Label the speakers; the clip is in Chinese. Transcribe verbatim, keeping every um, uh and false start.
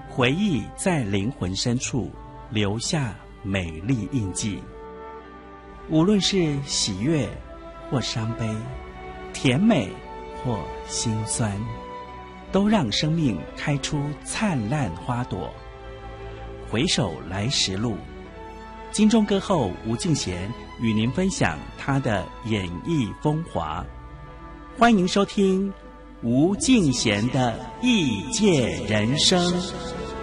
Speaker 1: 回忆在灵魂深处留下美丽印记。无论是喜悦或伤悲，甜美或心酸，都让生命开出灿烂花朵。回首来时路，金钟歌后吴敬贤与您分享他的演艺风华。欢迎收听吴敬贤的异界人生。